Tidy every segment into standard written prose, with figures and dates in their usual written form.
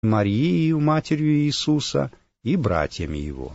Марией, матерью Иисуса, и братьями его.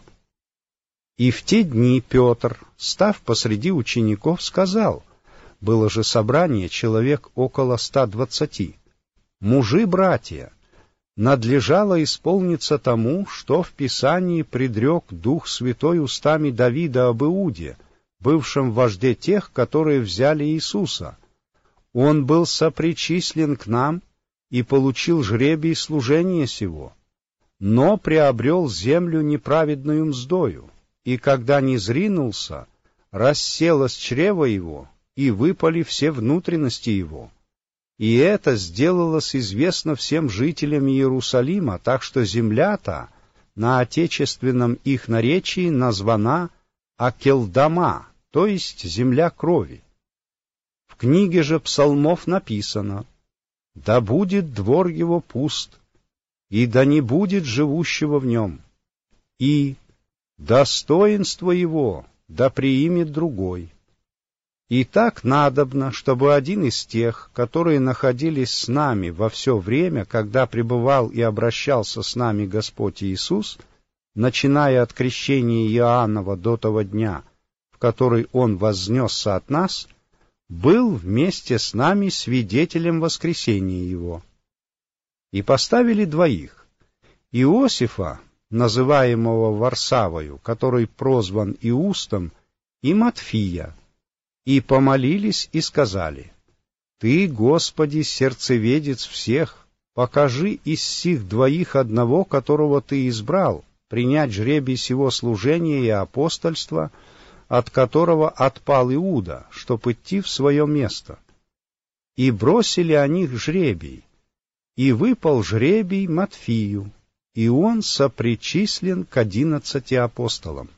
И в те дни Петр, став посреди учеников, сказал: было же собрание человек около 120. Мужи, братья, надлежало исполниться тому, что в Писании предрек Дух Святой устами Давида об Иуде, бывшем вожде тех, которые взяли Иисуса. Он был сопричислен к нам и получил жребий служения сего, но приобрел землю неправедную мздою, и когда низринулся, расселось чрево его, и выпали все внутренности его. И это сделалось известно всем жителям Иерусалима, так что земля-то на отечественном их наречии названа Акелдама, то есть земля крови. В книге же псалмов написано: «Да будет двор его пуст, и да не будет живущего в нем, и достоинство его да приимет другой». И так надобно, чтобы один из тех, которые находились с нами во все время, когда пребывал и обращался с нами Господь Иисус, начиная от крещения Иоаннова до того дня, в который Он вознесся от нас, был вместе с нами свидетелем воскресения Его. И поставили двоих: Иосифа, называемого Варсавою, который прозван Иустом, и Матфия, и помолились и сказали: «Ты, Господи, сердцеведец всех, покажи из сих двоих одного, которого Ты избрал, принять жребий сего служения и апостольства, от которого отпал Иуда, чтоб идти в свое место». И бросили о них жребий, и выпал жребий Матфию, и он сопричислен к 11 апостолам.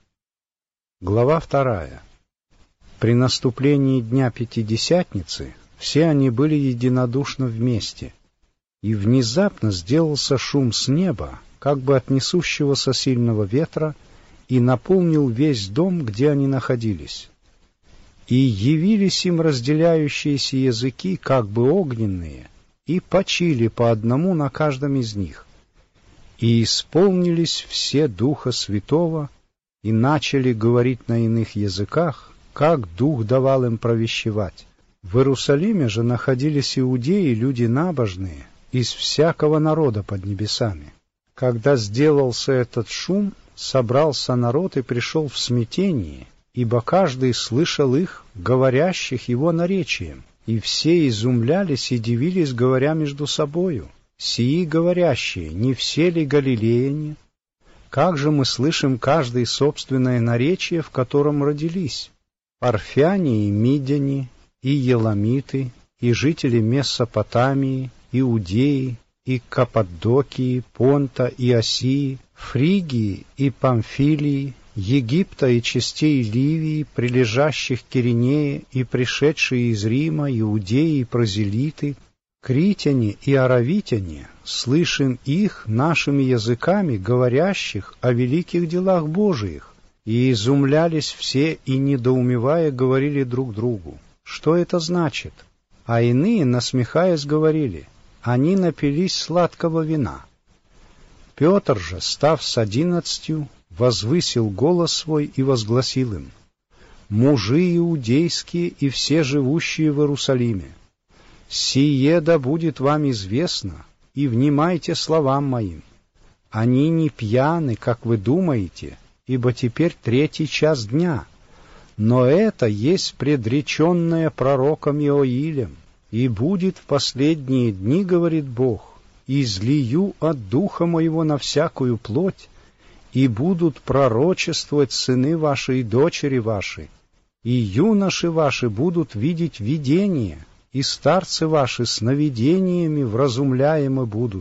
Глава 2. При наступлении Дня Пятидесятницы все они были единодушно вместе, и внезапно сделался шум с неба, как бы от несущегося сильного ветра, и наполнил весь дом, где они находились. И явились им разделяющиеся языки, как бы огненные, и почили по одному на каждом из них. И исполнились все Духа Святого, и начали говорить на иных языках, как Дух давал им провещевать. В Иерусалиме же находились иудеи, люди набожные, из всякого народа под небесами. Когда сделался этот шум, собрался народ и пришел в смятение, ибо каждый слышал их, говорящих его наречием, и все изумлялись и дивились, говоря между собою: «Сии говорящие, не все ли галилеяне? Как же мы слышим каждый собственное наречие, в котором родились? Парфяне и мидяне, и еламиты, и жители Месопотамии, Иудеи, и Каппадокии, Понта и Асии, Фригии и Памфилии, Египта и частей Ливии, прилежащих к Киринее, и пришедшие из Рима, иудеи и прозелиты, критяне и аравитяне, слышим их нашими языками, говорящих о великих делах Божиих. И изумлялись все, и, недоумевая, говорили друг другу: что это значит? А иные, насмехаясь, говорили: они напились сладкого вина. Петр же, став с 11, возвысил голос свой и возгласил им: «Мужи иудейские и все живущие в Иерусалиме, сие да будет вам известно, и внимайте словам моим. Они не пьяны, как вы думаете, ибо теперь 3 час дня, но это есть предреченное пророком Иоилем, и будет в последние дни, говорит Бог, излию от Духа Моего на всякую плоть, и будут пророчествовать сыны ваши и дочери ваши, и юноши ваши будут видеть видения, и старцы ваши сновидениями вразумляемы будут.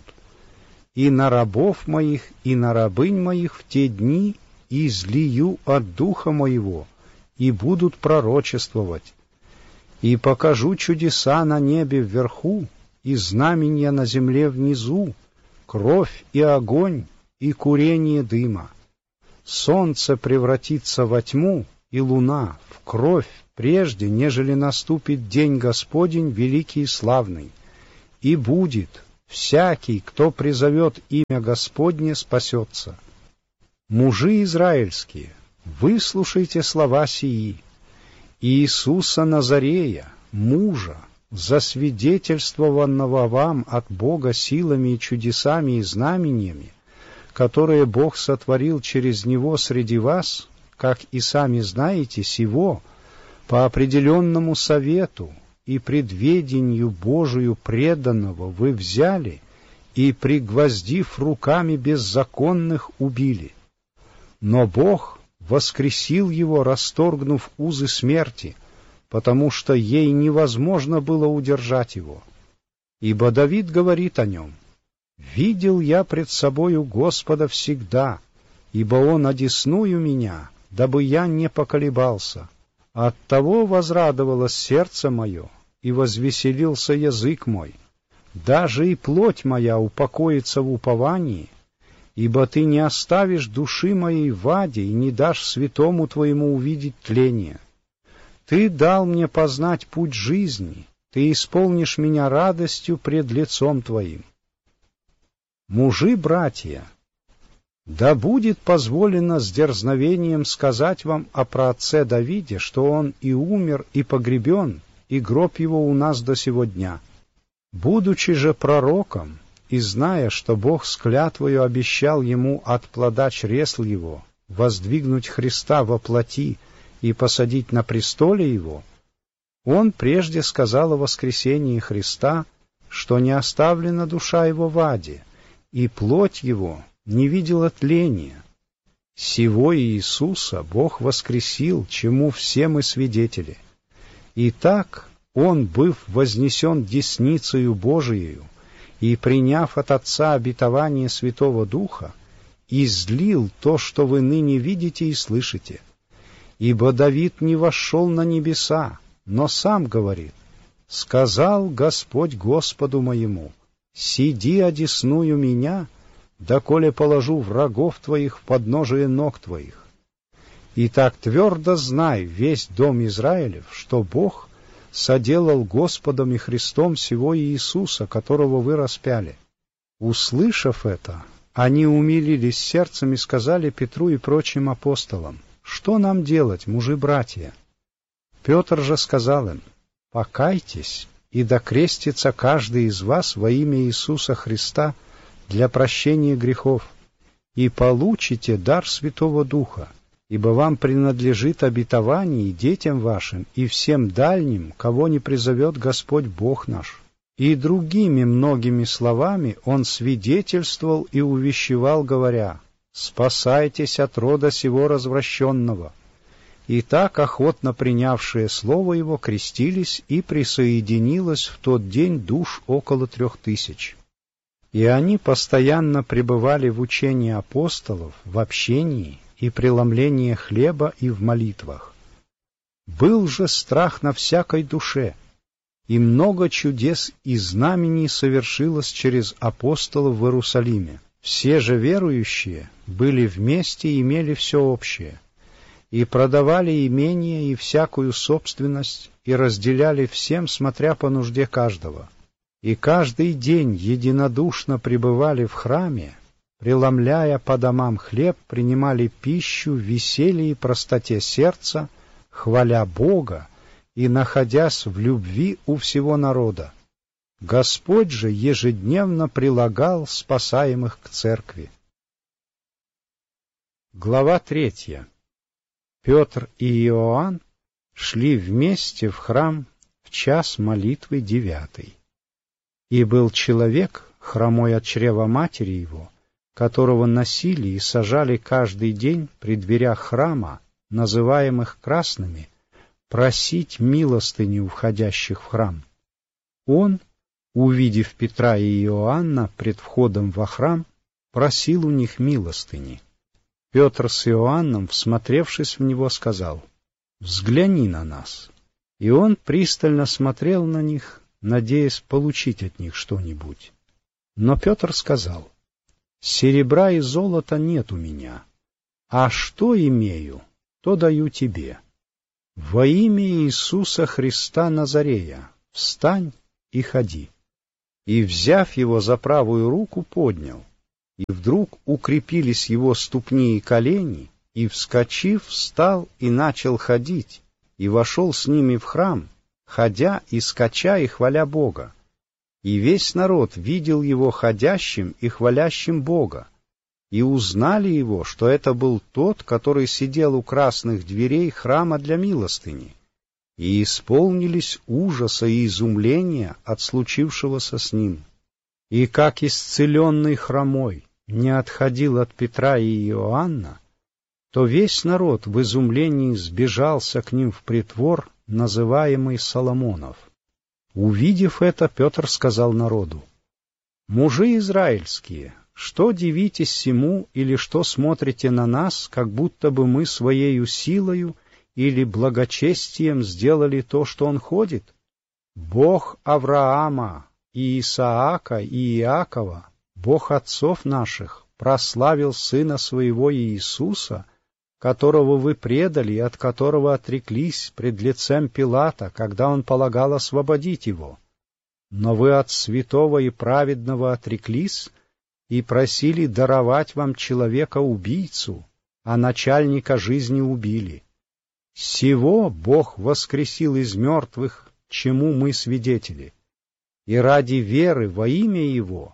И на рабов моих, и на рабынь моих в те дни излию от Духа Моего, и будут пророчествовать. И покажу чудеса на небе вверху, и знамения на земле внизу, кровь и огонь, и курение дыма. Солнце превратится во тьму, и луна в кровь, прежде, нежели наступит день Господень великий и славный. И будет, всякий, кто призовет имя Господне, спасется. Мужи израильские, выслушайте слова сии. Иисуса Назарея, мужа, засвидетельствованного вам от Бога силами и чудесами и знамениями, которые Бог сотворил через Него среди вас, как и сами знаете, сего, по определенному совету и предведению Божию преданного вы взяли и, пригвоздив руками беззаконных, убили. Но Бог воскресил его, расторгнув узы смерти, потому что ей невозможно было удержать его. Ибо Давид говорит о нем: «Видел я пред собою Господа всегда, ибо Он одесную меня, дабы я не поколебался. Оттого возрадовалось сердце мое, и возвеселился язык мой. Даже и плоть моя упокоится в уповании, ибо Ты не оставишь души моей в аде и не дашь святому Твоему увидеть тление. Ты дал мне познать путь жизни, Ты исполнишь меня радостью пред лицом Твоим». Мужи, братья, да будет позволено с дерзновением сказать вам о праотце Давиде, что он и умер, и погребен, и гроб его у нас до сего дня. Будучи же пророком, и зная, что Бог с клятвою обещал ему от плода чресл его воздвигнуть Христа во плоти и посадить на престоле его, он прежде сказал о воскресении Христа, что не оставлена душа его в аде, и плоть его не видела тления. Сего Иисуса Бог воскресил, чему все мы свидетели. Итак, Он, быв вознесен десницею Божиею и приняв от Отца обетование Святого Духа, излил то, что вы ныне видите и слышите. Ибо Давид не вошел на небеса, но сам говорит: «Сказал Господь Господу моему: сиди одесную меня, доколе положу врагов твоих в подножие ног твоих». Итак, твердо знай, весь дом Израилев, что Бог соделал Господом и Христом сего Иисуса, которого вы распяли. Услышав это, они умилились сердцем и сказали Петру и прочим апостолам: «Что нам делать, мужи-братья?» Петр же сказал им: «Покайтесь, и докрестится каждый из вас во имя Иисуса Христа для прощения грехов, и получите дар Святого Духа, ибо вам принадлежит обетование и детям вашим, и всем дальним, кого не призовет Господь Бог наш». И другими многими словами он свидетельствовал и увещевал, говоря: «Спасайтесь от рода сего развращенного». И так охотно принявшие слово его крестились, и присоединилось в тот день душ около 3000. И они постоянно пребывали в учении апостолов, в общении и преломлении хлеба и в молитвах. Был же страх на всякой душе, и много чудес и знамений совершилось через апостолов в Иерусалиме. Все же верующие были вместе и имели все общее, и продавали имения и всякую собственность, и разделяли всем, смотря по нужде каждого. И каждый день единодушно пребывали в храме, преломляя по домам хлеб, принимали пищу в веселье и простоте сердца, хваля Бога и находясь в любви у всего народа. Господь же ежедневно прилагал спасаемых к церкви. Глава 3. Петр и Иоанн шли вместе в храм в час молитвы 9. И был человек, хромой от чрева матери его, которого носили и сажали каждый день при дверях храма, называемых красными, просить милостыни у входящих в храм. Он, увидев Петра и Иоанна пред входом во храм, просил у них милостыни. Петр с Иоанном, всмотревшись в него, сказал: «Взгляни на нас». И он пристально смотрел на них, надеясь получить от них что-нибудь. Но Петр сказал: «Серебра и золота нет у меня, а что имею, то даю тебе. Во имя Иисуса Христа Назарея встань и ходи». и, взяв его за правую руку, поднял. И вдруг укрепились его ступни и колени, и, вскочив, встал и начал ходить, и вошел с ними в храм, ходя и скача и хваля Бога. И весь народ видел его ходящим и хвалящим Бога, и узнали его, что это был тот, который сидел у красных дверей храма для милостыни, и исполнились ужаса и изумления от случившегося с ним. И как исцеленный хромой не отходил от Петра и Иоанна, то весь народ в изумлении сбежался к ним в притвор, называемый Соломонов. Увидев это, Петр сказал народу: «Мужи израильские, что дивитесь сему или что смотрите на нас, как будто бы мы своею силою или благочестием сделали то, что он ходит? Бог Авраама и Исаака и Иакова, Бог отцов наших, прославил Сына Своего Иисуса, которого вы предали и от которого отреклись пред лицем Пилата, когда он полагал освободить его. Но вы от святого и праведного отреклись и просили даровать вам человека-убийцу, а начальника жизни убили. Сего Бог воскресил из мертвых, чему мы свидетели. И ради веры во имя Его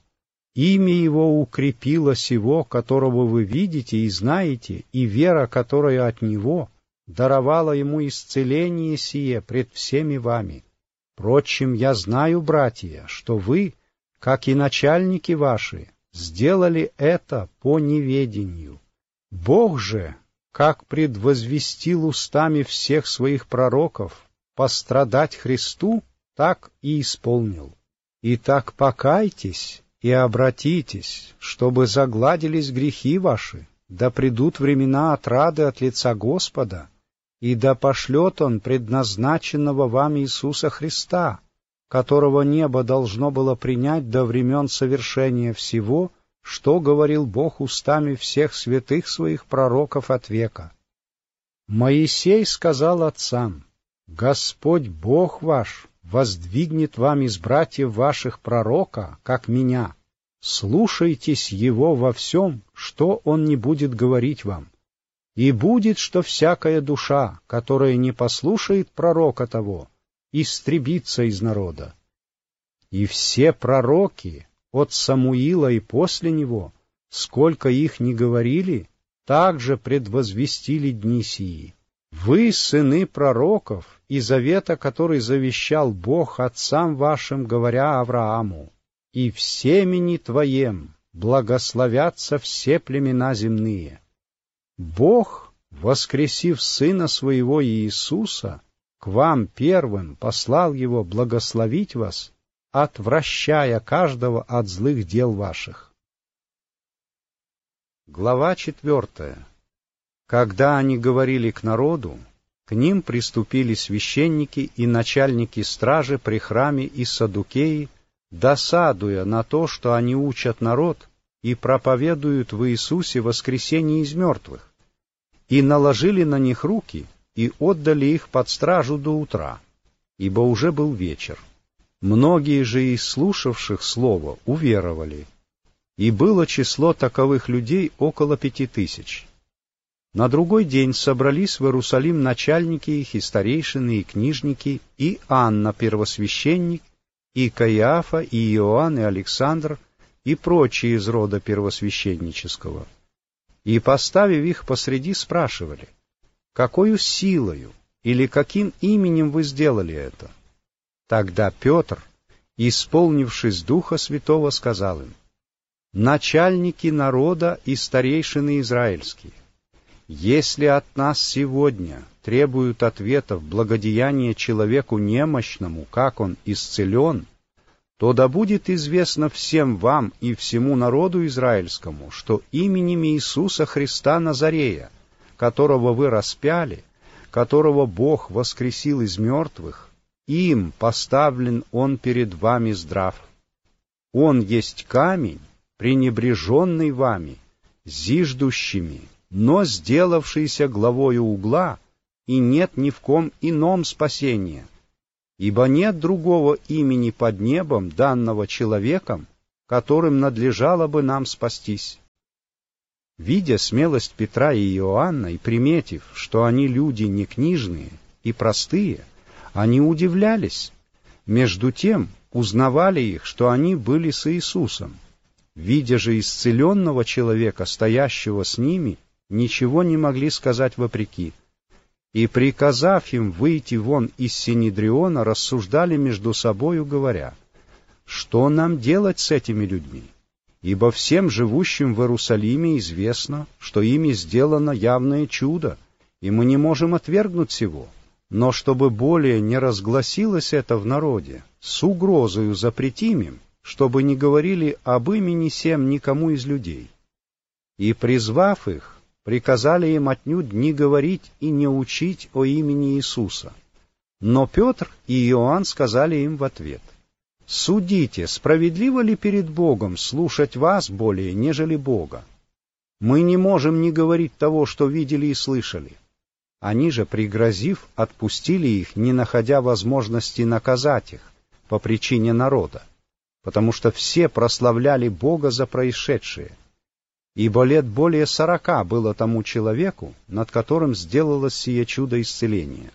укрепило сего, которого вы видите и знаете, и вера, которая от Него, даровала Ему исцеление сие пред всеми вами. Впрочем, я знаю, братья, что вы, как и начальники ваши, сделали это по неведению. Бог же, как предвозвестил устами всех своих пророков пострадать Христу, так и исполнил. Итак, покайтесь и обратитесь, чтобы загладились грехи ваши, да придут времена отрады от лица Господа, и да пошлет Он предназначенного вам Иисуса Христа, которого небо должно было принять до времен совершения всего, что говорил Бог устами всех святых своих пророков от века. Моисей сказал отцам: «Господь Бог ваш воздвигнет вам из братьев ваших пророка, как меня. Слушайтесь его во всем, что он не будет говорить вам. И будет, что всякая душа, которая не послушает пророка того, истребится из народа. И все пророки, от Самуила и после него, сколько их ни говорили, также предвозвестили дни сии. Вы, сыны пророков, и завета, который завещал Бог отцам вашим, говоря Аврааму: и в семени твоем благословятся все племена земные. Бог, воскресив Сына Своего Иисуса, к вам первым послал Его благословить вас, отвращая каждого от злых дел ваших». Глава 4. Когда они говорили к народу, к ним приступили священники и начальники стражи при храме и саддукеи, досадуя на то, что они учат народ и проповедуют в Иисусе воскресение из мертвых, и наложили на них руки и отдали их под стражу до утра, ибо уже был вечер. Многие же из слушавших слово уверовали, и было число таковых людей около 5000. На другой день собрались в Иерусалим начальники их, и старейшины, и книжники, и Анна первосвященник, и Каиафа, и Иоанн, и Александр, и прочие из рода первосвященнического. И, поставив их посреди, спрашивали: «Какою силою или каким именем вы сделали это?» Тогда Петр, исполнившись Духа Святого, сказал им: «Начальники народа и старейшины израильские, если от нас сегодня требуют ответов благодеяния человеку немощному, как он исцелен, то да будет известно всем вам и всему народу израильскому, что именем Иисуса Христа Назарея, которого вы распяли, которого Бог воскресил из мертвых, им поставлен Он перед вами здрав. Он есть камень, пренебреженный вами, зиждущими, но сделавшийся главою угла, и нет ни в ком ином спасения. ибо нет другого имени под небом, данного человеком, которым надлежало бы нам спастись». Видя смелость Петра и Иоанна и приметив, что они люди не книжные и простые, они удивлялись. Между тем узнавали их, что они были с Иисусом. Видя же исцеленного человека, стоящего с ними, ничего не могли сказать вопреки. И, приказав им выйти вон из Синедриона, рассуждали между собою, говоря: «Что нам делать с этими людьми? Ибо всем живущим в Иерусалиме известно, что ими сделано явное чудо, и мы не можем отвергнуть сего. Но чтобы более не разгласилось это в народе, с угрозою запретим им, чтобы не говорили об имени сем никому из людей». И, призвав их, приказали им отнюдь не говорить и не учить о имени Иисуса. Но Петр и Иоанн сказали им в ответ: «Судите, справедливо ли перед Богом слушать вас более, нежели Бога? Мы не можем не говорить того, что видели и слышали». Они же, пригрозив, отпустили их, не находя возможности наказать их по причине народа, потому что все прославляли Бога за происшедшее. Ибо лет более 40 было тому человеку, над которым сделалось сие чудо исцеления.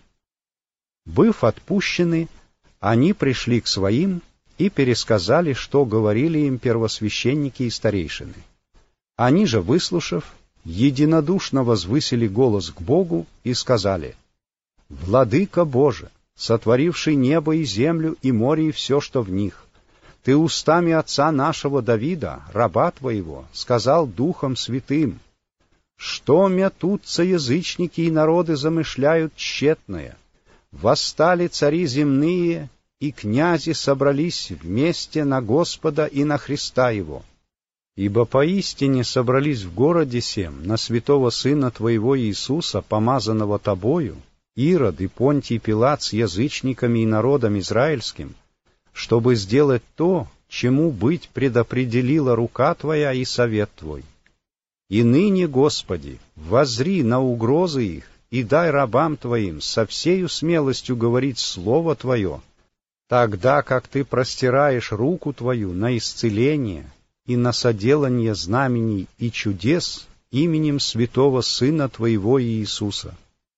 Быв отпущены, они пришли к своим и пересказали, что говорили им первосвященники и старейшины. Они же, выслушав, единодушно возвысили голос к Богу и сказали: «Владыка Боже, сотворивший небо и землю и море и все, что в них, Ты устами отца нашего Давида, раба Твоего, сказал Духом Святым: что мятутся язычники и народы замышляют тщетное, восстали цари земные, и князи собрались вместе на Господа и на Христа Его. Ибо поистине собрались в городе сем на святого Сына Твоего Иисуса, помазанного Тобою, Ирод и Понтий Пилат с язычниками и народом израильским, чтобы сделать то, чему быть предопределила рука Твоя и совет Твой. И ныне, Господи, воззри на угрозы их и дай рабам Твоим со всею смелостью говорить Слово Твое, тогда как Ты простираешь руку Твою на исцеление и на соделание знамений и чудес именем святого Сына Твоего Иисуса».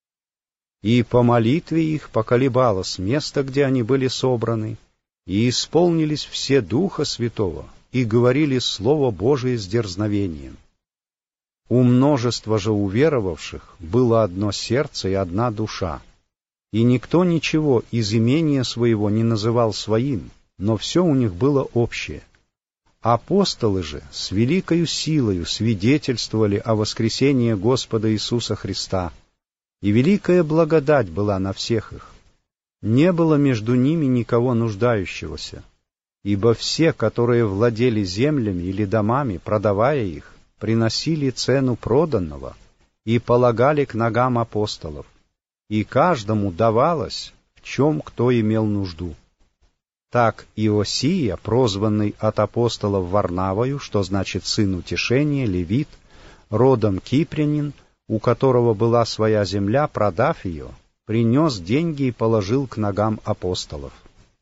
И по молитве их поколебалось место, где они были собраны, и исполнились все Духа Святого, и говорили Слово Божие с дерзновением. У множества же уверовавших было одно сердце и одна душа, и никто ничего из имения своего не называл своим, но все у них было общее. Апостолы же с великою силою свидетельствовали о воскресении Господа Иисуса Христа, и великая благодать была на всех их. Не было между ними никого нуждающегося, ибо все, которые владели землями или домами, продавая их, приносили цену проданного и полагали к ногам апостолов, и каждому давалось, в чем кто имел нужду. Так Иосия, прозванный от апостолов Варнавою, что значит сын утешения, левит, родом кипрянин, у которого была своя земля, продав ее, принес деньги и положил к ногам апостолов.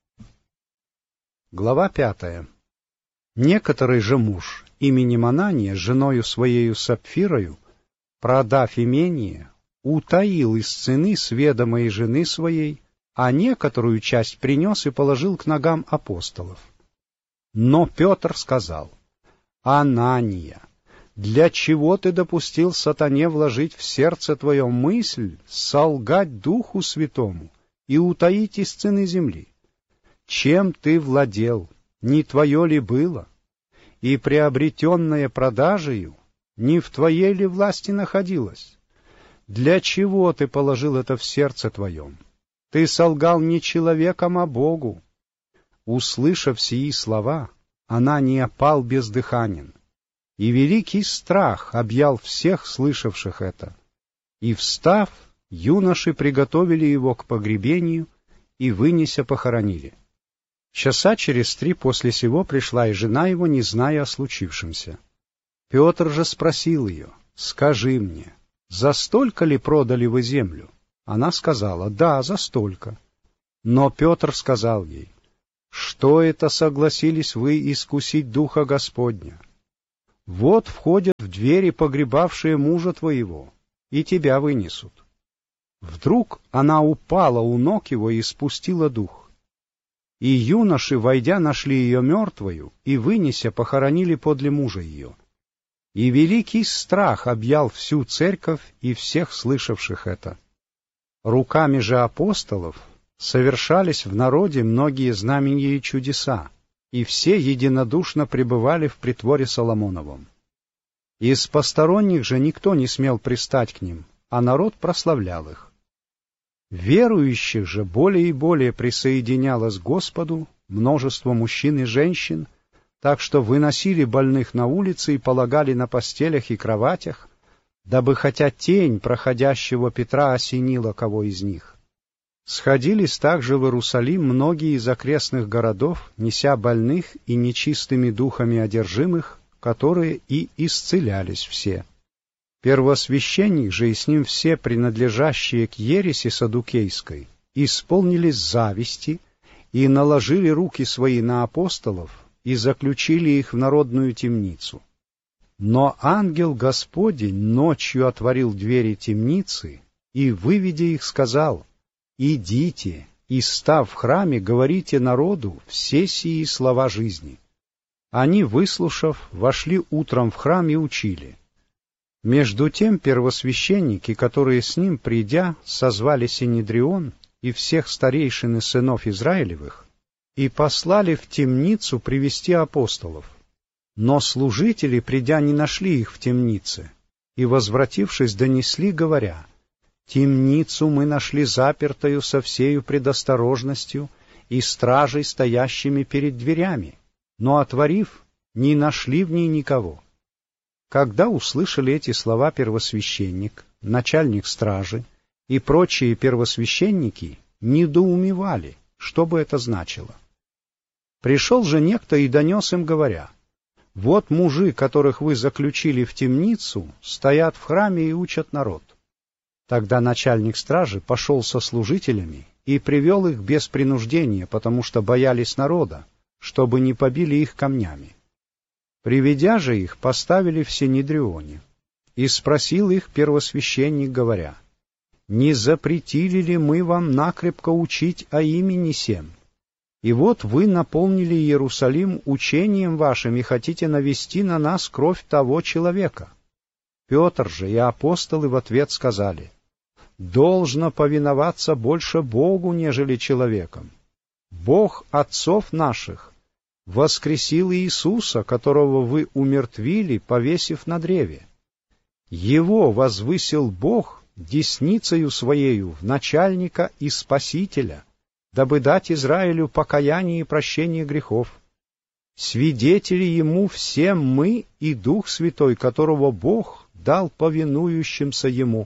Глава 5. Некоторый же муж именем Анания, женою своею Сапфирою, продав имение, утаил из цены сведомой жены своей, а некоторую часть принес и положил к ногам апостолов. Но Петр сказал: «Анания, для чего ты допустил сатане вложить в сердце твое мысль солгать Духу Святому и утаить из цены земли? Чем ты владел, не твое ли было? И приобретенное продажею не в твоей ли власти находилось? Для чего ты положил это в сердце твоем? Ты солгал не человеком, а Богу». Услышав сии слова, Анания пал бездыханен, и великий страх объял всех слышавших это. И, встав, юноши приготовили его к погребению и, вынеся, похоронили. Часа через 3 после сего пришла и жена его, не зная о случившемся. Петр же спросил ее: «Скажи мне, за столько ли продали вы землю?» Она сказала: «Да, за столько». Но Петр сказал ей: «Что это согласились вы искусить Духа Господня? Вот входят в двери погребавшие мужа твоего, и тебя вынесут». Вдруг она упала у ног его и спустила дух. И юноши, войдя, нашли ее мертвою, и, вынеся, похоронили подле мужа ее. И великий страх объял всю церковь и всех слышавших это. Руками же апостолов совершались в народе многие знамения и чудеса, и все единодушно пребывали в притворе Соломоновом. Из посторонних же никто не смел пристать к ним, а народ прославлял их. Верующих же более и более присоединялось к Господу множество мужчин и женщин, так что выносили больных на улицы и полагали на постелях и кроватях, дабы хотя тень проходящего Петра осенила кого из них. Сходились также в Иерусалим многие из окрестных городов, неся больных и нечистыми духами одержимых, которые и исцелялись все. Первосвященник же и с ним все принадлежащие к ереси саддукейской исполнились зависти и наложили руки свои на апостолов и заключили их в народную темницу. Но ангел Господень ночью отворил двери темницы и, выведя их, сказал: «Идите и, став в храме, говорите народу все сии слова жизни». Они, выслушав, вошли утром в храм и учили. Между тем первосвященники, которые с ним, придя, созвали Синедрион и всех старейшин и сынов Израилевых, и послали в темницу привести апостолов. Но служители, придя, не нашли их в темнице, и, возвратившись, донесли, говоря: «Темницу мы нашли запертою со всею предосторожностью и стражей, стоящими перед дверями, но, отворив, не нашли в ней никого». Когда услышали эти слова первосвященник, начальник стражи и прочие первосвященники, недоумевали, что бы это значило. Пришел же некто и донес им, говоря: «Вот мужи, которых вы заключили в темницу, стоят в храме и учат народ». Тогда начальник стражи пошел со служителями и привел их без принуждения, потому что боялись народа, чтобы не побили их камнями. Приведя же их, поставили в Синедрионе. И спросил их первосвященник, говоря: «Не запретили ли мы вам накрепко учить о имени сем? И вот вы наполнили Иерусалим учением вашим и хотите навести на нас кровь того человека». Петр же и апостолы в ответ сказали: «Должно повиноваться больше Богу, нежели человеком. Бог отцов наших воскресил Иисуса, которого вы умертвили, повесив на древе. Его возвысил Бог десницею Своею в начальника и Спасителя, дабы дать Израилю покаяние и прощение грехов. Свидетели Ему всем мы и Дух Святой, которого Бог дал повинующимся Ему».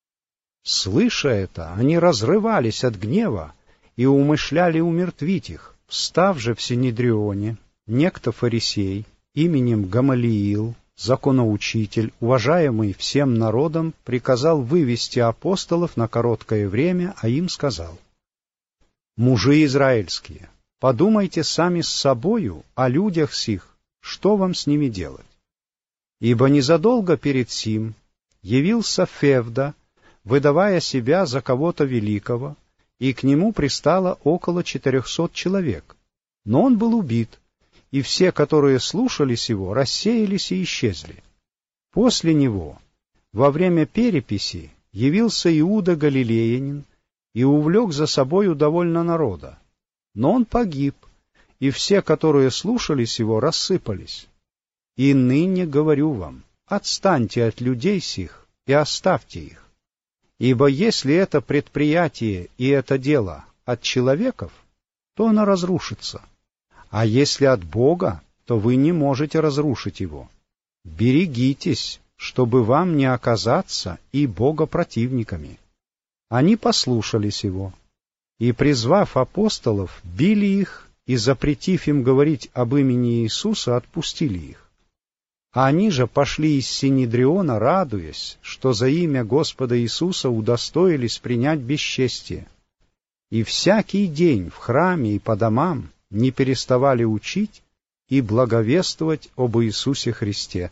Слыша это, они разрывались от гнева и умышляли умертвить их. Встав же в Синедрионе, некто фарисей, именем Гамалиил, законоучитель, уважаемый всем народом, приказал вывести апостолов на короткое время, а им сказал: «Мужи израильские, подумайте сами с собою о людях сих, что вам с ними делать? Ибо незадолго перед сим явился Февда, выдавая себя за кого-то великого, и к нему пристало около 400 человек. Но он был убит, и все, которые слушались его, рассеялись и исчезли. После него, во время переписи, явился Иуда Галилеянин и увлек за собою довольно народа. Но он погиб, и все, которые слушались его, рассыпались. И ныне говорю вам: отстаньте от людей сих и оставьте их. Ибо если это предприятие и это дело от человеков, то оно разрушится, а если от Бога, то вы не можете разрушить его. Берегитесь, чтобы вам не оказаться и богопротивниками». Они послушались его, и, призвав апостолов, били их и, запретив им говорить об имени Иисуса, отпустили их. А они же пошли из Синедриона, радуясь, что за имя Господа Иисуса удостоились принять бесчестие. и всякий день в храме и по домам не переставали учить и благовествовать об Иисусе Христе.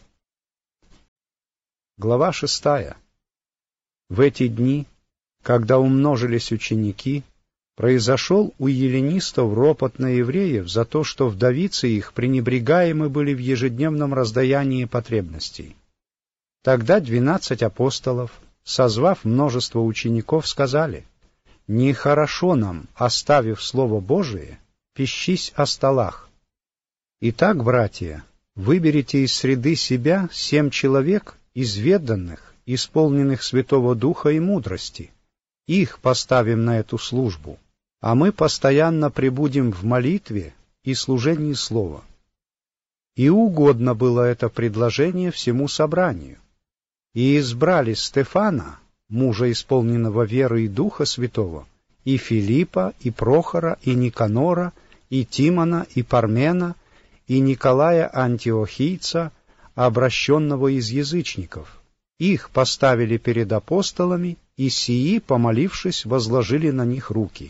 Глава 6. В эти дни, когда умножились ученики, произошел у эллинистов ропот на евреев за то, что вдовицы их пренебрегаемы были в ежедневном раздаянии потребностей. Тогда 12 апостолов, созвав множество учеников, сказали: «Нехорошо нам, оставив Слово Божие, пищись о столах. Итак, братья, выберите из среды себя 7 человек, изведанных, исполненных Святого Духа и мудрости. Их поставим на эту службу, а мы постоянно пребудем в молитве и служении Слова». И угодно было это предложение всему собранию. И избрали Стефана, мужа, исполненного веры и Духа Святого, и Филиппа, и Прохора, и Никанора, и Тимона, и Пармена, и Николая Антиохийца, обращенного из язычников. Их поставили перед апостолами, и сии, помолившись, возложили на них руки.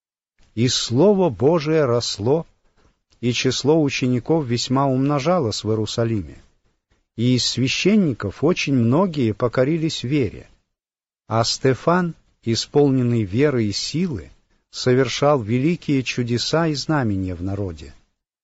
И Слово Божие росло, и число учеников весьма умножалось в Иерусалиме. И из священников очень многие покорились вере. А Стефан, исполненный веры и силы, совершал великие чудеса и знамения в народе.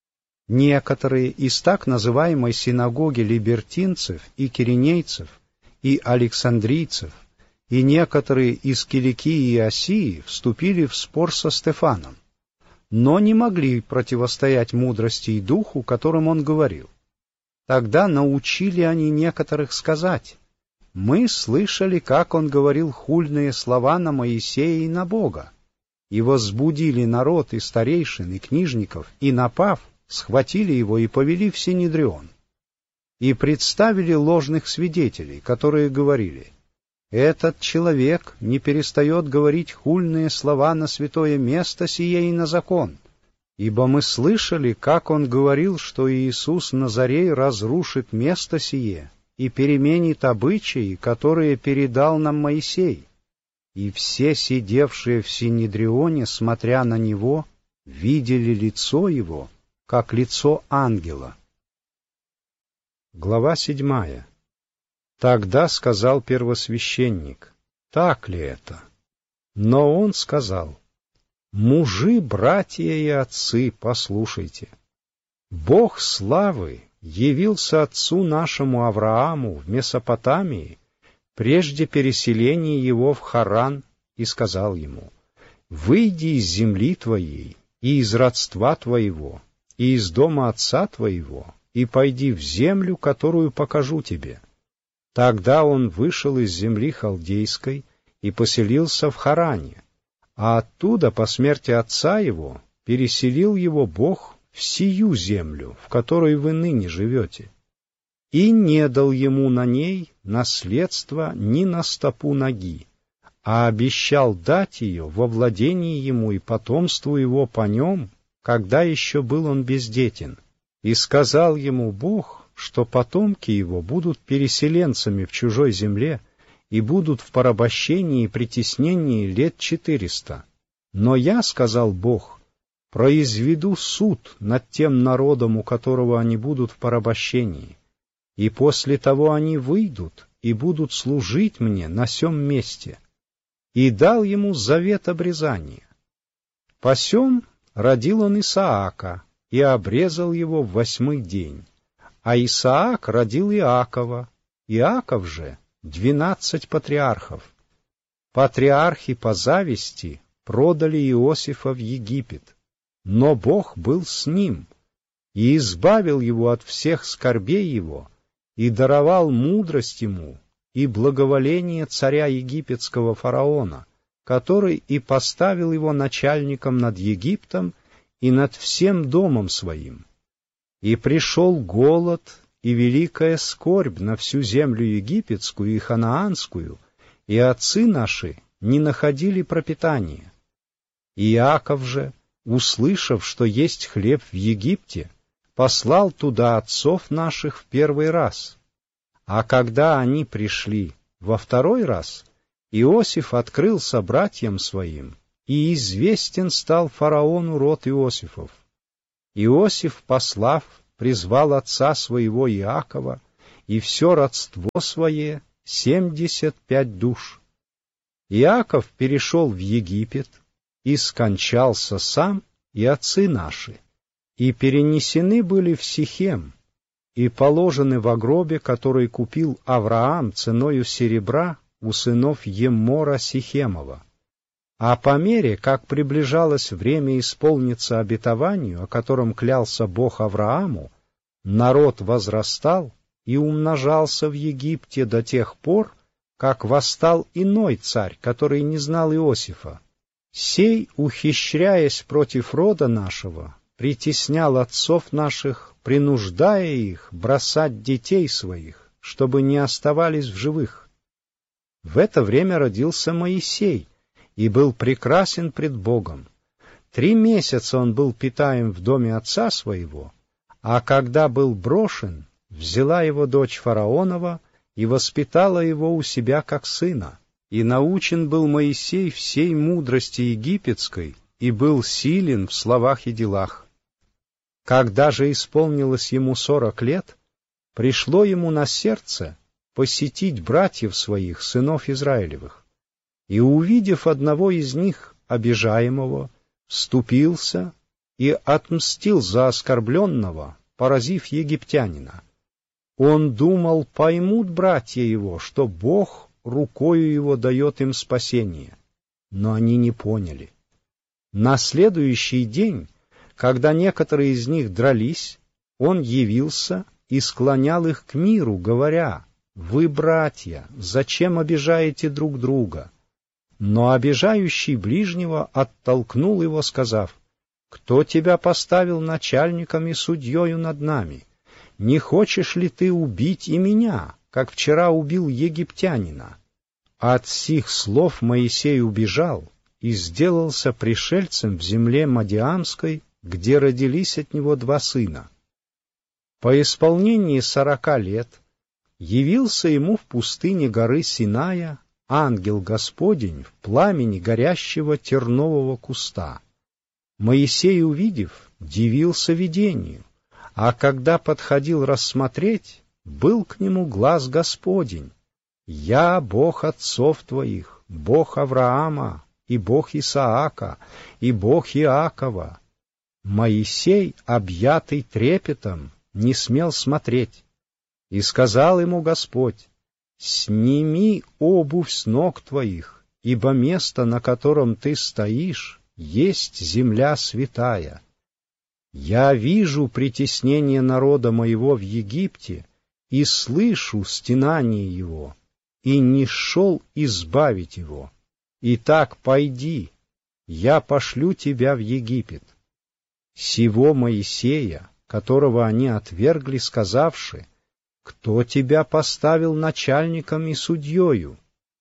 Некоторые из так называемой синагоги либертинцев и киринейцев, и александрийцев, и некоторые из Киликии и Осии вступили в спор со Стефаном, но не могли противостоять мудрости и духу, которым он говорил. Тогда научили они некоторых сказать: «Мы слышали, как он говорил хульные слова на Моисея и на Бога», и возбудили народ и старейшин, и книжников, и, напав, схватили его и повели в Синедрион. И представили ложных свидетелей, которые говорили: «Этот человек не перестает говорить хульные слова на святое место сие и на закон, ибо мы слышали, как он говорил, что Иисус Назарей разрушит место сие и переменит обычаи, которые передал нам Моисей». И все сидевшие в Синедрионе, смотря на него, видели лицо его, как лицо ангела. Глава 7. Тогда сказал первосвященник: «Так ли это?» Но он сказал: «Мужи, братья и отцы, послушайте. Бог славы явился отцу нашему Аврааму в Месопотамии прежде переселения его в Харан и сказал ему: «Выйди из земли твоей и из родства твоего и из дома отца твоего и пойди в землю, которую покажу тебе». Тогда он вышел из земли халдейской и поселился в Харане, а оттуда по смерти отца его переселил его Бог в сию землю, в которой вы ныне живете, и не дал ему на ней наследства ни на стопу ноги, а обещал дать ее во владение ему и потомству его по нем, когда еще был он бездетен. И сказал ему Бог, что потомки его будут переселенцами в чужой земле и будут в порабощении и притеснении лет 400. Но я, сказал Бог, произведу суд над тем народом, у которого они будут в порабощении, и после того они выйдут и будут служить мне на сем месте. И дал ему завет обрезания. Посем родил он Исаака и обрезал его в 8-й день. А Исаак родил Иакова, Иаков же 12 патриархов. Патриархи по зависти продали Иосифа в Египет, но Бог был с ним и избавил его от всех скорбей его и даровал мудрость ему и благоволение царя египетского фараона, который и поставил его начальником над Египтом и над всем домом своим. И пришел голод и великая скорбь на всю землю египетскую и ханаанскую, и отцы наши не находили пропитания. Иаков же, услышав, что есть хлеб в Египте, послал туда отцов наших в 1-й раз. А когда они пришли во 2-й раз, Иосиф открылся братьям своим и известен стал фараону род Иосифов. Иосиф, послав, призвал отца своего Иакова и все родство свое, 75 душ. Иаков перешел в Египет и скончался сам и отцы наши, и перенесены были в Сихем, и положены во гробе, который купил Авраам ценою серебра у сынов Еммора Сихемова. А по мере, как приближалось время исполниться обетованию, о котором клялся Бог Аврааму, народ возрастал и умножался в Египте до тех пор, как восстал иной царь, который не знал Иосифа. Сей, ухищряясь против рода нашего, притеснял отцов наших, принуждая их бросать детей своих, чтобы не оставались в живых. В это время родился Моисей, и был прекрасен пред Богом. 3 месяца он был питаем в доме отца своего, а когда был брошен, взяла его дочь фараонова и воспитала его у себя как сына. И научен был Моисей всей мудрости египетской, и был силен в словах и делах. Когда же исполнилось ему 40 лет, пришло ему на сердце посетить братьев своих, сынов Израилевых. И, увидев одного из них, обижаемого, вступился и отмстил за оскорбленного, поразив египтянина. Он думал, поймут братья его, что Бог рукою его дает им спасение, но они не поняли. На следующий день, когда некоторые из них дрались, он явился и склонял их к миру, говоря: «Вы, братья, зачем обижаете друг друга?» Но обижающий ближнего оттолкнул его, сказав: «Кто тебя поставил начальником и судьею над нами? Не хочешь ли ты убить и меня, как вчера убил египтянина?» От сих слов Моисей убежал и сделался пришельцем в земле Мадиамской, где родились от него 2 сына. По исполнении 40 лет явился ему в пустыне горы Синая ангел Господень в пламени горящего тернового куста. Моисей, увидев, дивился видению, а когда подходил рассмотреть, был к нему глас Господень: «Я Бог отцов твоих, Бог Авраама, и Бог Исаака, и Бог Иакова». Моисей, объятый трепетом, не смел смотреть. И сказал ему Господь: «Сними обувь с ног твоих, ибо место, на котором ты стоишь, есть земля святая. Я вижу притеснение народа моего в Египте и слышу стенание его, и не шел избавить его. Итак, пойди, я пошлю тебя в Египет». Сего Моисея, которого они отвергли, сказавши: «Кто тебя поставил начальником и судьею?»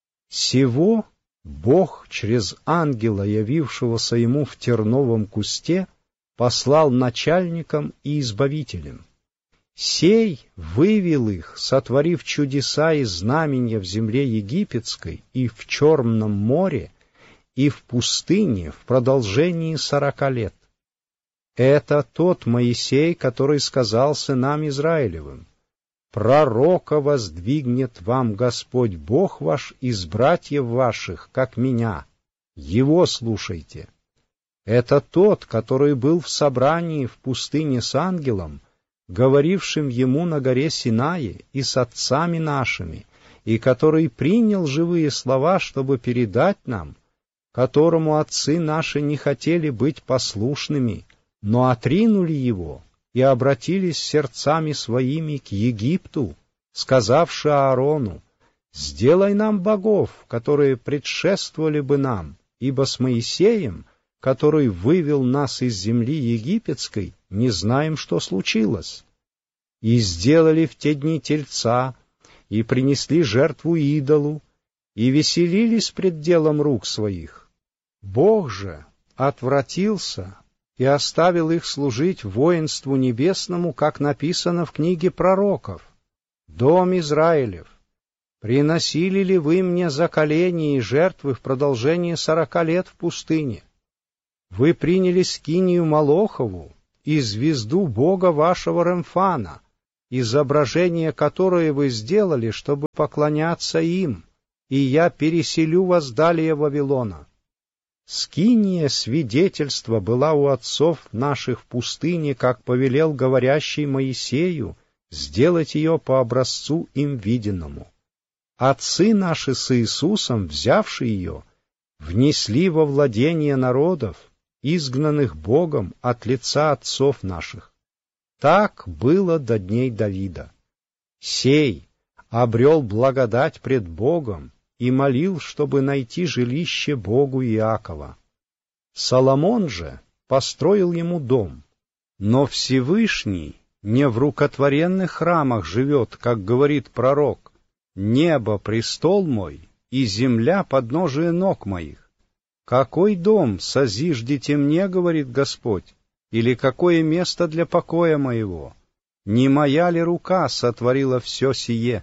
Сего Бог через ангела, явившегося ему в терновом кусте, послал начальником и избавителем. Сей вывел их, сотворив чудеса и знамения в земле египетской и в Черном море, и в пустыне в продолжении 40 лет. Это тот Моисей, который сказал сынам Израилевым: «Пророка воздвигнет вам Господь Бог ваш из братьев ваших, как меня. Его слушайте». Это тот, который был в собрании в пустыне с ангелом, говорившим ему на горе Синае и с отцами нашими, и который принял живые слова, чтобы передать нам, которому отцы наши не хотели быть послушными, но отринули его и обратились сердцами своими к Египту, сказавши Аарону: «Сделай нам богов, которые предшествовали бы нам, ибо с Моисеем, который вывел нас из земли египетской, не знаем, что случилось». И сделали в те дни тельца, и принесли жертву идолу, и веселились пред делом рук своих. Бог же отвратился и оставил их служить воинству небесному, как написано в книге пророков: «Дом Израилев, приносили ли вы мне заколения и жертвы в продолжение 40 лет в пустыне? Вы приняли скинию Молохову и звезду бога вашего Ремфана, изображение которое вы сделали, чтобы поклоняться им, и я переселю вас далее Вавилона. Скиния свидетельства была у отцов наших в пустыне, как повелел говорящий Моисею, сделать ее по образцу им виденному. Отцы наши с Иисусом, взявши ее, внесли во владение народов, изгнанных Богом от лица отцов наших. Так было до дней Давида. Сей обрел благодать пред Богом и молил, чтобы найти жилище Богу Иакова. Соломон же построил ему дом, но Всевышний не в рукотворенных храмах живет, как говорит пророк: «Небо — престол мой, и земля — подножие ног моих». «Какой дом созиждете мне, — говорит Господь, — или какое место для покоя моего? Не моя ли рука сотворила все сие?»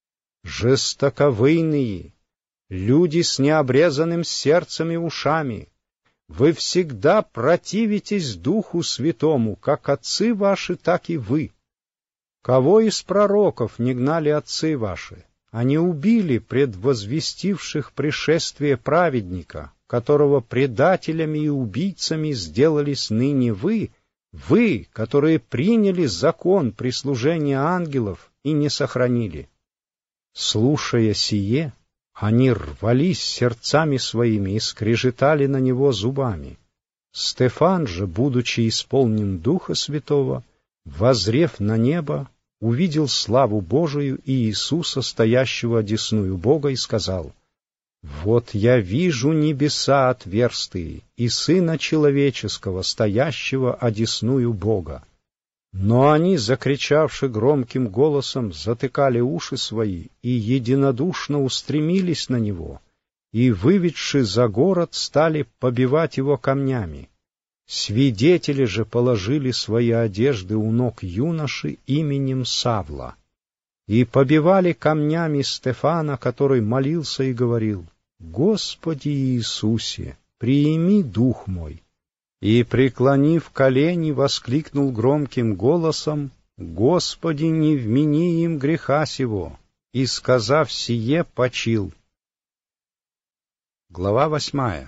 Жестоковыйные, люди с необрезанным сердцем и ушами, вы всегда противитесь Духу Святому, как отцы ваши, так и вы. Кого из пророков не гнали отцы ваши? Они убили предвозвестивших пришествие праведника, которого предателями и убийцами сделались ныне вы, которые приняли закон прислужения ангелов и не сохранили. Слушая сие, они рвались сердцами своими и скрежетали на него зубами. Стефан же, будучи исполнен Духа Святого, воззрев на небо, увидел славу Божию и Иисуса, стоящего одесную Бога, и сказал: «Вот я вижу небеса отверстые и Сына Человеческого, стоящего одесную Бога». Но они, закричавши громким голосом, затыкали уши свои и единодушно устремились на него, и, выведши за город, стали побивать его камнями. Свидетели же положили свои одежды у ног юноши именем Савла, и побивали камнями Стефана, который молился и говорил: «Господи Иисусе, приими дух мой». И, преклонив колени, воскликнул громким голосом: «Господи, не вмени им греха сего!» И, сказав сие, почил. Глава 8.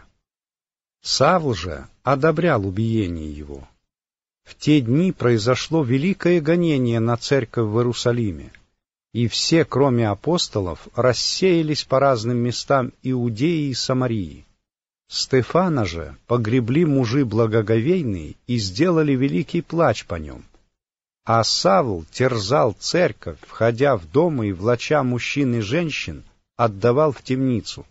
Савл же одобрял убиение его. В те дни произошло великое гонение на церковь в Иерусалиме, и все, кроме апостолов, рассеялись по разным местам Иудеи и Самарии. Стефана же погребли мужи благоговейные и сделали великий плач по нем. А Савл терзал церковь, входя в дома и, влача мужчин и женщин, отдавал в темницу.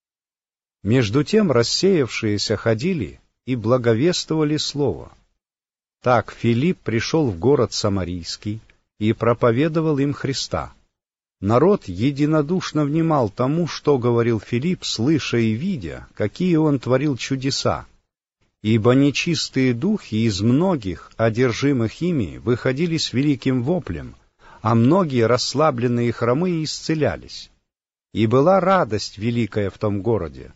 Между тем рассеявшиеся ходили и благовествовали слово. Так Филипп пришел в город Самарийский и проповедовал им Христа. Народ единодушно внимал тому, что говорил Филипп, слыша и видя, какие он творил чудеса. Ибо нечистые духи из многих, одержимых ими, выходили с великим воплем, а многие расслабленные хромые исцелялись. И была радость великая в том городе.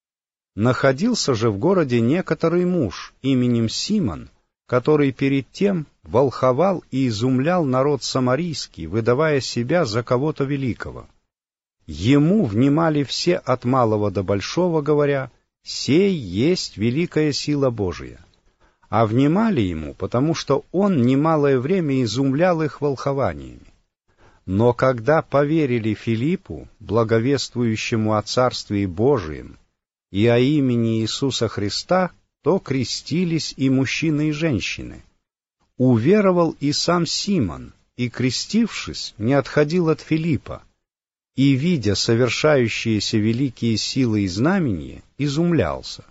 Находился же в городе некоторый муж именем Симон, который перед тем волховал и изумлял народ самарийский, выдавая себя за кого-то великого. Ему внимали все от малого до большого, говоря: «Сей есть великая сила Божия». А внимали ему, потому что он немалое время изумлял их волхованиями. Но когда поверили Филиппу, благовествующему о Царстве Божием и о имени Иисуса Христа, то крестились и мужчины, и женщины. Уверовал и сам Симон, и, крестившись, не отходил от Филиппа, и, видя совершающиеся великие силы и знамения, изумлялся.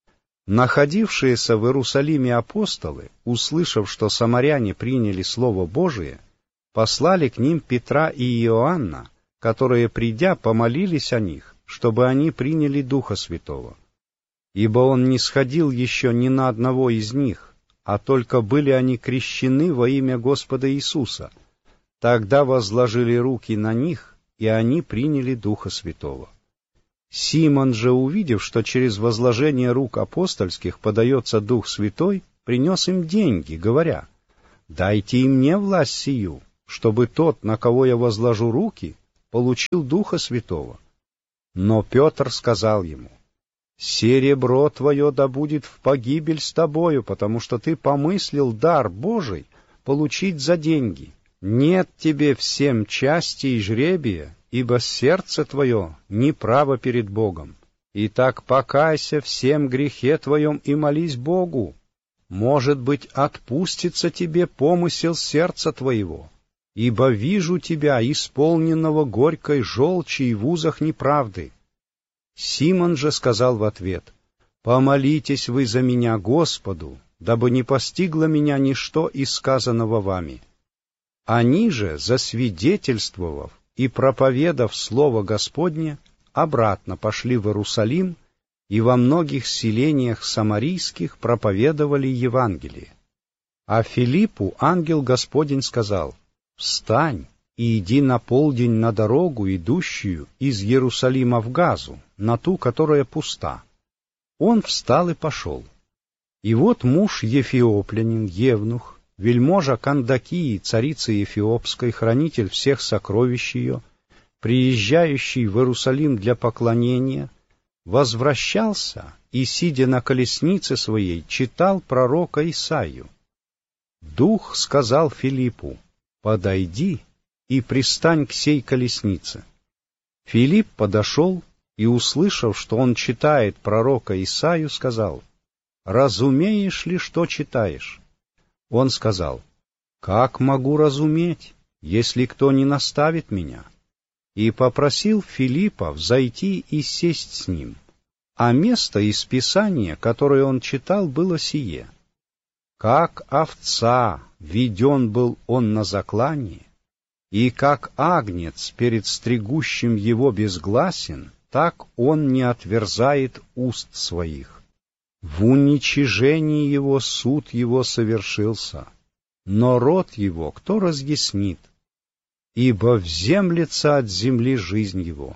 Находившиеся в Иерусалиме апостолы, услышав, что самаряне приняли Слово Божие, послали к ним Петра и Иоанна, которые, придя, помолились о них, чтобы они приняли Духа Святого. Ибо он не сходил еще ни на одного из них, а только были они крещены во имя Господа Иисуса. Тогда возложили руки на них, и они приняли Духа Святого. Симон же, увидев, что через возложение рук апостольских подается Дух Святой, принес им деньги, говоря: «Дайте и мне власть сию, чтобы тот, на кого я возложу руки, получил Духа Святого». Но Петр сказал ему: «Серебро твое да будет в погибель с тобою, потому что ты помыслил дар Божий получить за деньги. Нет тебе всем части и жребия, ибо сердце твое неправо перед Богом. Итак, покайся всем грехе твоем и молись Богу. Может быть, отпустится тебе помысел сердца твоего, ибо вижу тебя, исполненного горькой желчи и в узах неправды». Симон же сказал в ответ: «Помолитесь вы за меня Господу, дабы не постигло меня ничто из сказанного вами». Они же, засвидетельствовав и проповедав Слово Господне, обратно пошли в Иерусалим и во многих селениях самарийских проповедовали Евангелие. А Филиппу ангел Господень сказал: «Встань и иди на полдень на дорогу, идущую из Иерусалима в Газу, на ту, которая пуста». Он встал и пошел. И вот муж Ефиоплянин, евнух, вельможа Кандакии, царицы Эфиопской, хранитель всех сокровищ ее, приезжающий в Иерусалим для поклонения, возвращался и, сидя на колеснице своей, читал пророка Исаию. Дух сказал Филиппу: «Подойди и пристань к сей колеснице». Филипп подошел и, услышав, что он читает пророка Исаию, сказал: «Разумеешь ли, что читаешь?» Он сказал: «Как могу разуметь, если кто не наставит меня?» И попросил Филиппа взойти и сесть с ним. А место из Писания, которое он читал, было сие: «Как овца веден был он на заклание, и как агнец перед стригущим его безгласен, так он не отверзает уст своих. В уничижении его суд его совершился, но род его кто разъяснит? Ибо вземлется от земли жизнь его».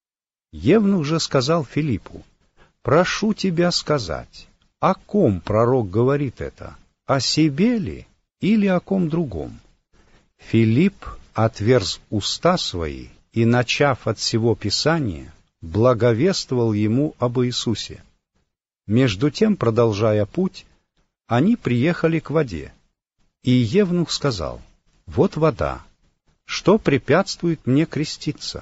Евнух же сказал Филиппу: «Прошу тебя сказать, о ком пророк говорит это, о себе ли или о ком другом?» Филипп отверз уста свои и, начав от всего Писания, благовествовал ему об Иисусе. Между тем, продолжая путь, они приехали к воде, и евнух сказал: «Вот вода, что препятствует мне креститься?»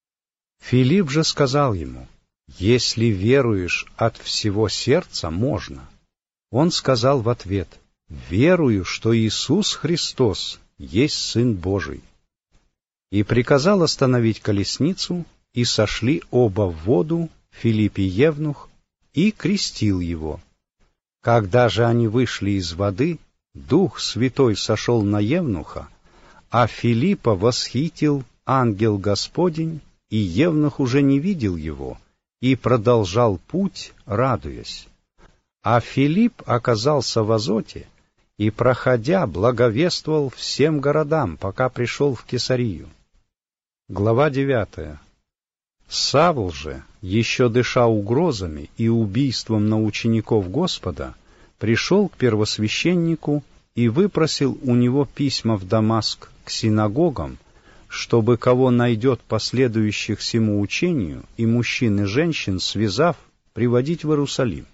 Филипп же сказал ему: «Если веруешь от всего сердца, можно». Он сказал в ответ: «Верую, что Иисус Христос есть Сын Божий». И приказал остановить колесницу, и сошли оба в воду, Филипп и евнух, и крестил его. Когда же они вышли из воды, Дух Святой сошел на евнуха, а Филиппа восхитил ангел Господень, и евнух уже не видел его, и продолжал путь, радуясь. А Филипп оказался в Азоте, и, проходя, благовествовал всем городам, пока пришел в Кесарию. Глава 9. Савл же, еще дыша угрозами и убийством на учеников Господа, пришел к первосвященнику и выпросил у него письма в Дамаск к синагогам, чтобы кого найдет последующих сему учению, и мужчин и женщин, связав, приводить в Иерусалим.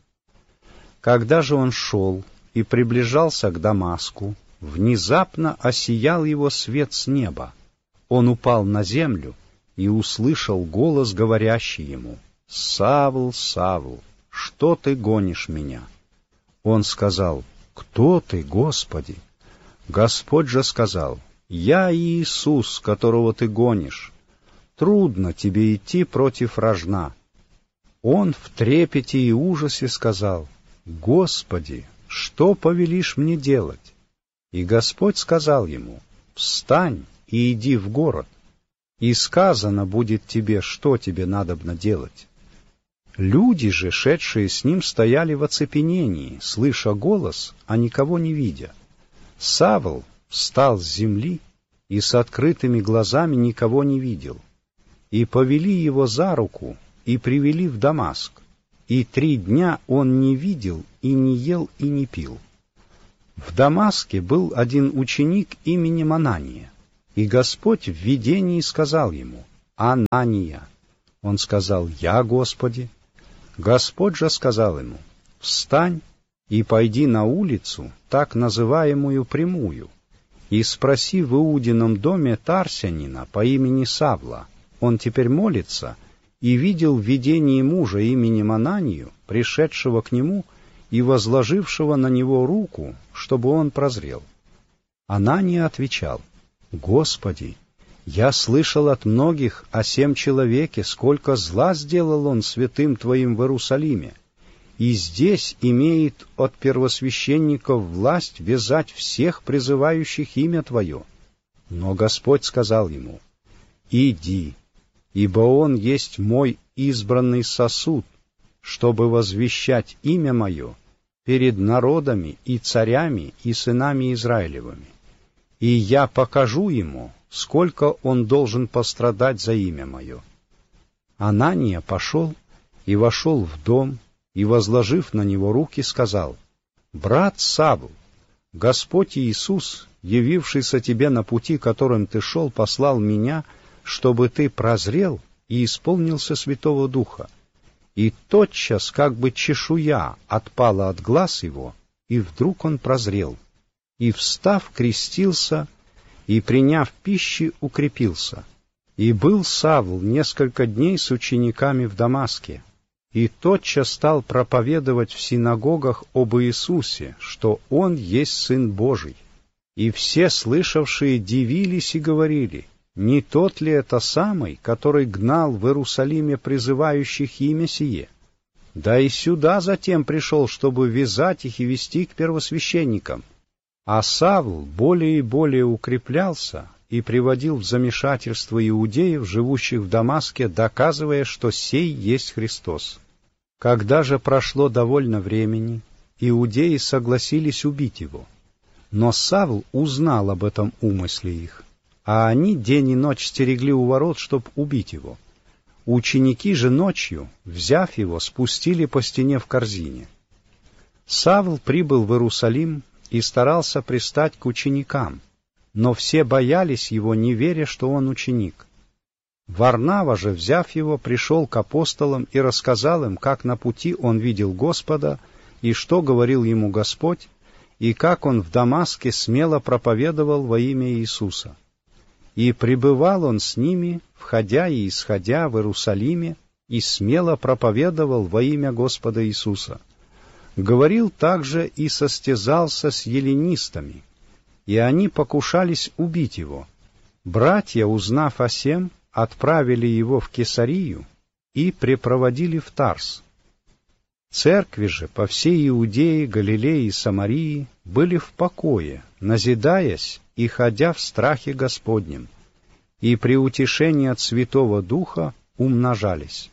Когда же он шел и приближался к Дамаску, внезапно осиял его свет с неба. Он упал на землю и услышал голос, говорящий ему: «Савл, Савл, что ты гонишь меня?» Он сказал: «Кто ты, Господи?» Господь же сказал: «Я Иисус, которого ты гонишь. Трудно тебе идти против рожна». Он в трепете и ужасе сказал: «Господи, что повелишь мне делать?» И Господь сказал ему: «Встань и иди в город, и сказано будет тебе, что тебе надобно делать». Люди же, шедшие с ним, стояли в оцепенении, слыша голос, а никого не видя. Савл встал с земли и с открытыми глазами никого не видел. И повели его за руку, и привели в Дамаск, и 3 дня он не видел, и не ел, и не пил. В Дамаске был один ученик именем Анания, и Господь в видении сказал ему: «Анания». Он сказал: «Я, Господи». Господь же сказал ему: «Встань и пойди на улицу, так называемую Прямую, и спроси в Иудином доме Тарсянина по имени Савла. Он теперь молится, и видел в видении мужа именем Ананию, пришедшего к нему и возложившего на него руку, чтобы он прозрел». Анания отвечал: «Господи, я слышал от многих о сем человеке, сколько зла сделал он святым Твоим в Иерусалиме, и здесь имеет от первосвященников власть вязать всех призывающих имя Твое». Но Господь сказал ему: «Иди, ибо он есть мой избранный сосуд, чтобы возвещать имя мое перед народами и царями и сынами Израилевыми. И я покажу ему, сколько он должен пострадать за имя мое». Анания пошел и вошел в дом, и, возложив на него руки, сказал: «Брат Савл, Господь Иисус, явившийся тебе на пути, которым ты шел, послал меня, чтобы ты прозрел и исполнился Святого Духа». И тотчас, как бы чешуя отпала от глаз его, и вдруг он прозрел, и, встав, крестился, и, приняв пищи, укрепился. И был Савл несколько дней с учениками в Дамаске, и тотчас стал проповедовать в синагогах об Иисусе, что Он есть Сын Божий. И все слышавшие дивились и говорили: «Не тот ли это самый, который гнал в Иерусалиме призывающих имя сие? Да и сюда затем пришел, чтобы вязать их и вести к первосвященникам». А Савл более и более укреплялся и приводил в замешательство иудеев, живущих в Дамаске, доказывая, что сей есть Христос. Когда же прошло довольно времени, иудеи согласились убить его. Но Савл узнал об этом умысле их, а они день и ночь стерегли у ворот, чтоб убить его. Ученики же ночью, взяв его, спустили по стене в корзине. Савл прибыл в Иерусалим и старался пристать к ученикам, но все боялись его, не веря, что он ученик. Варнава же, взяв его, пришел к апостолам и рассказал им, как на пути он видел Господа, и что говорил ему Господь, и как он в Дамаске смело проповедовал во имя Иисуса. И пребывал он с ними, входя и исходя в Иерусалиме, и смело проповедовал во имя Господа Иисуса. Говорил также и состязался с эллинистами, и они покушались убить его. Братья, узнав о сем, отправили его в Кесарию и препроводили в Тарс. Церкви же по всей Иудее, Галилее и Самарии были в покое, назидаясь и ходя в страхе Господнем, и при утешении от Святого Духа умножались.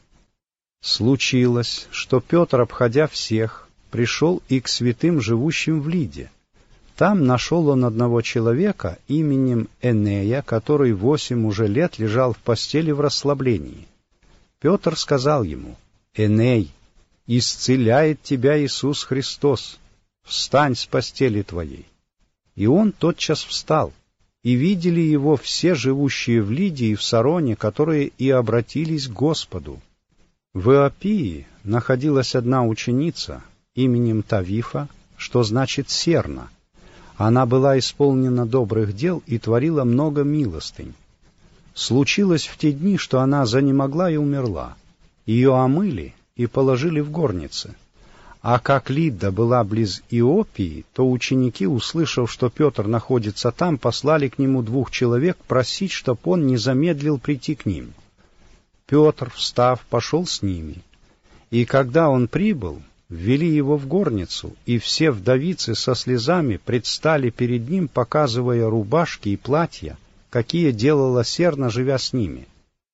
Случилось, что Петр, обходя всех, пришел и к святым, живущим в Лиде. Там нашел он одного человека именем Энея, который 8 уже лет лежал в постели в расслаблении. Петр сказал ему: «Эней, исцеляет тебя Иисус Христос, встань с постели твоей». И он тотчас встал, и видели его все живущие в Лиде и в Сароне, которые и обратились к Господу. В Иопии находилась одна ученица именем Тавифа, что значит «серна». Она была исполнена добрых дел и творила много милостынь. Случилось в те дни, что она занемогла и умерла. Ее омыли и положили в горнице. А как Лидда была близ Иопии, то ученики, услышав, что Петр находится там, послали к нему 2 человек просить, чтоб он не замедлил прийти к ним. Петр, встав, пошел с ними. И когда он прибыл, ввели его в горницу, и все вдовицы со слезами предстали перед ним, показывая рубашки и платья, какие делала серна, живя с ними.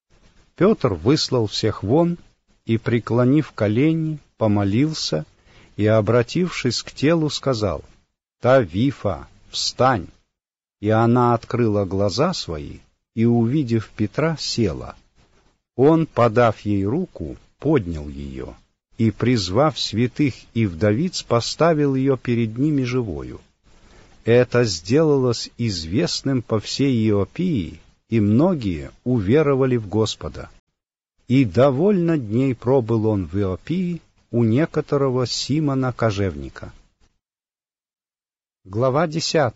Петр выслал всех вон и, преклонив колени, помолился и, обратившись к телу, сказал: «Тавифа, встань!» И она открыла глаза свои и, увидев Петра, села. Он, подав ей руку, поднял ее, и, призвав святых и вдовиц, поставил ее перед ними живою. Это сделалось известным по всей Иопии, и многие уверовали в Господа. И довольно дней пробыл он в Иопии у некоторого Симона Кожевника. Глава 10.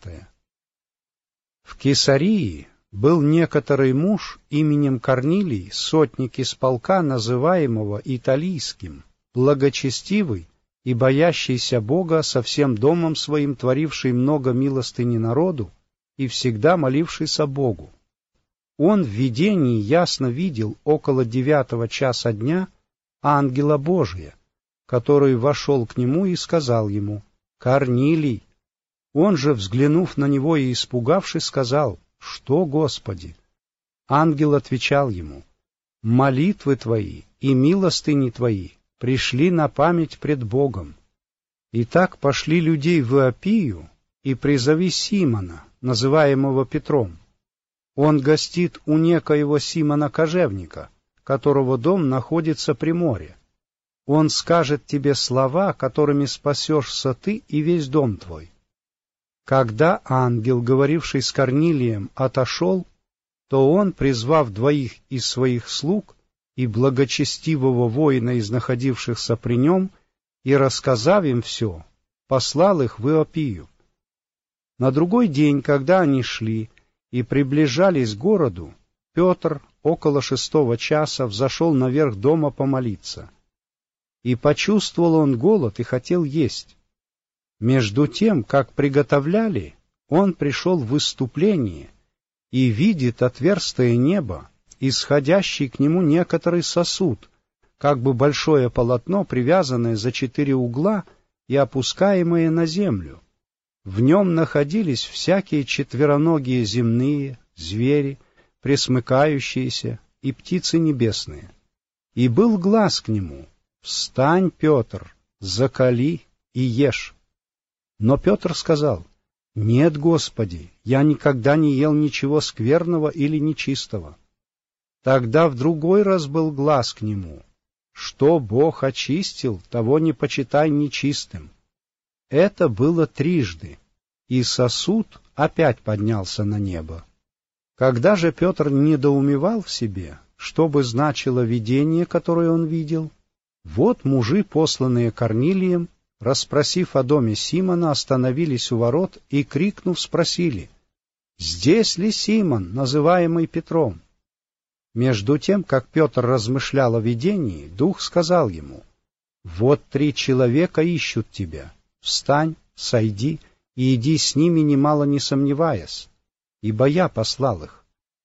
В Кесарии был некоторый муж именем Корнилий, сотник из полка, называемого Италийским, благочестивый и боящийся Бога, со всем домом своим творивший много милостыни народу и всегда молившийся Богу. Он в видении ясно видел около 9 часа дня ангела Божия, который вошел к нему и сказал ему: «Корнилий». Он же, взглянув на него и испугавшись, сказал: «Что, Господи?» Ангел отвечал ему: «Молитвы твои и милостыни твои пришли на память пред Богом. Итак, пошли людей в Иопию и призови Симона, называемого Петром. Он гостит у некоего Симона Кожевника, которого дом находится при море. Он скажет тебе слова, которыми спасешься ты и весь дом твой». Когда ангел, говоривший с Корнилием, отошел, то он, призвав 2 из своих слуг и благочестивого воина из находившихся при нем, и, рассказав им все, послал их в Иопию. На другой день, когда они шли и приближались к городу, Петр около 6 часа взошел наверх дома помолиться. И почувствовал он голод и хотел есть. Между тем, как приготовляли, он пришел в выступление и видит отверстие неба, исходящий к нему некоторый сосуд, как бы большое полотно, привязанное за 4 угла и опускаемое на землю. В нем находились всякие четвероногие земные, звери, пресмыкающиеся и птицы небесные. И был глас к нему: «Встань, Петр, закали и ешь». Но Петр сказал: «Нет, Господи, я никогда не ел ничего скверного или нечистого». Тогда в другой раз был глас к нему: «Что Бог очистил, того не почитай нечистым». Это было 3, и сосуд опять поднялся на небо. Когда же Петр недоумевал в себе, что бы значило видение, которое он видел, вот мужи, посланные Корнилием, расспросив о доме Симона, остановились у ворот и, крикнув, спросили: «Здесь ли Симон, называемый Петром?» Между тем, как Петр размышлял о видении, Дух сказал ему: «Вот 3 человека ищут тебя. Встань, сойди и иди с ними, немало не сомневаясь, ибо я послал их».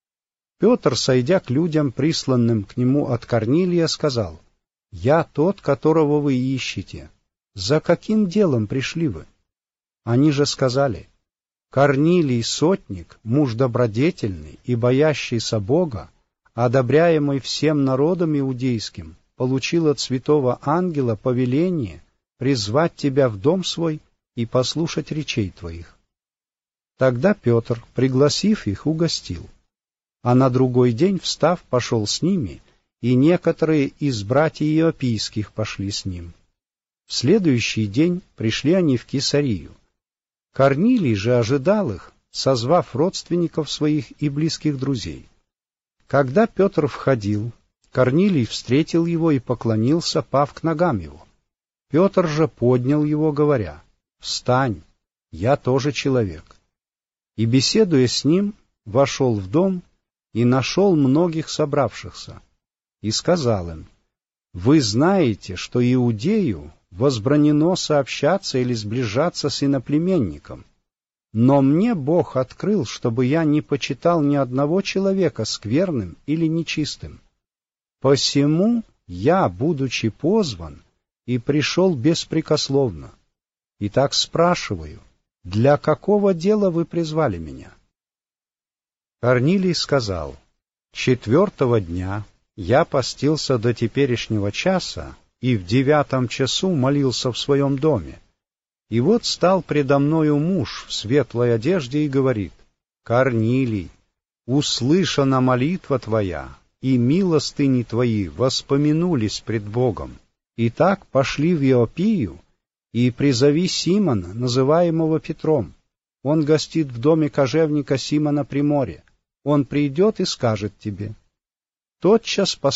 Петр, сойдя к людям, присланным к нему от Корнилия, сказал: «Я тот, которого вы ищете. За каким делом пришли вы?» Они же сказали: «Корнилий, сотник, муж добродетельный и боящийся Бога, одобряемый всем народом иудейским, получил от святого ангела повеление призвать тебя в дом свой и послушать речей твоих». Тогда Петр, пригласив их, угостил. А на другой день, встав, пошел с ними, и некоторые из братьев иопийских пошли с ним. В следующий день пришли они в Кесарию. Корнилий же ожидал их, созвав родственников своих и близких друзей. Когда Петр входил, Корнилий встретил его и поклонился, пав к ногам его. Петр же поднял его, говоря: «Встань, я тоже человек». И, беседуя с ним, вошел в дом и нашел многих собравшихся, и сказал им: «Вы знаете, что Иудею возбранено сообщаться или сближаться с иноплеменником, но мне Бог открыл, чтобы я не почитал ни одного человека скверным или нечистым. Посему я, будучи позван, и пришел беспрекословно. Итак, спрашиваю, для какого дела вы призвали меня?» Корнилий сказал: 4-го дня я постился до теперешнего часа, и в 9 часу молился в своем доме. И вот стал предо мною муж в светлой одежде и говорит: «Корнилий, услышана молитва твоя, и милостыни твои воспомянулись пред Богом. Итак, пошли в Иопию, и призови Симона, называемого Петром. Он гостит в доме кожевника Симона при море. Он придет и скажет тебе». Тотчас